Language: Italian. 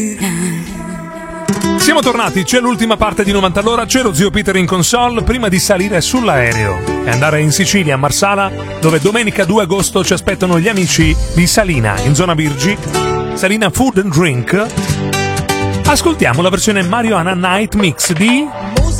Siamo tornati, c'è l'ultima parte di 90 all'ora, c'è lo zio Peter in console prima di salire sull'aereo e andare in Sicilia, a Marsala, dove domenica 2 agosto ci aspettano gli amici di Salina, in zona Birgi, Salina Food and Drink. Ascoltiamo la versione Marijuana Night Mix di